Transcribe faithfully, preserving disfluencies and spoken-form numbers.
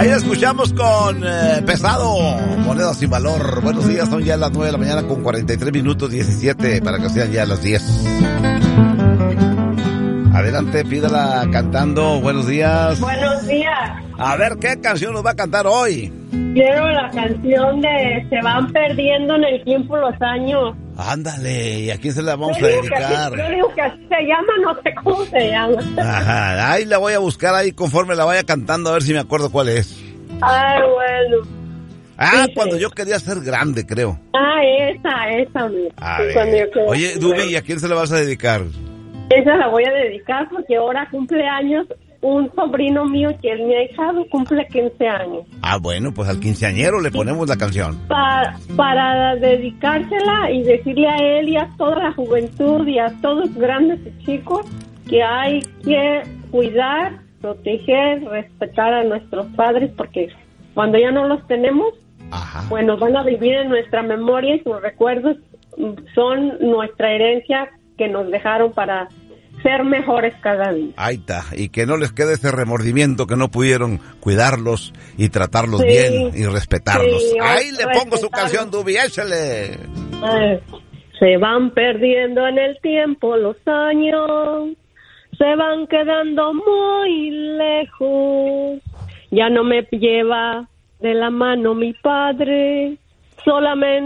Ahí la escuchamos con eh, Pesado, Moneda Sin Valor. Buenos días, son ya las nueve de la mañana con cuarenta y tres minutos diecisiete para que sean ya las diez. Adelante, pídala cantando. Buenos días. Buenos días. A ver, ¿qué canción nos va a cantar hoy? Quiero la canción de Se van perdiendo en el tiempo los años. Ándale, ¿y a quién se la vamos Yo a digo que dedicar? así- Yo digo que así se llama, no sé cómo se llama. Ajá, ahí la voy a buscar ahí conforme la vaya cantando a ver si me acuerdo cuál es. Ay, bueno. Ah, Sí, cuando sí. yo quería ser grande, creo. Ah, esa, esa. mira. A Sí, ver. cuando yo quedé- Oye, Dubi, ¿y a quién se la vas a dedicar? Esa la voy a dedicar porque ahora cumple años un sobrino mío que es mi ahijado, cumple quince años. Ah, bueno, pues al quinceañero le ponemos la canción. Para, para dedicársela y decirle a él y a toda la juventud y a todos grandes y chicos que hay que cuidar, proteger, respetar a nuestros padres porque cuando ya no los tenemos, Ajá. pues nos van a vivir en nuestra memoria y sus recuerdos son nuestra herencia que nos dejaron para ser mejores cada día. Ahí está, y que no les quede ese remordimiento que no pudieron cuidarlos y tratarlos Sí, bien y respetarlos. sí, Ahí le pongo su respetarlos. canción, Dubi, échale. Ay, se van perdiendo en el tiempo los años, se van quedando muy lejos. Ya no me lleva de la mano mi padre, solamente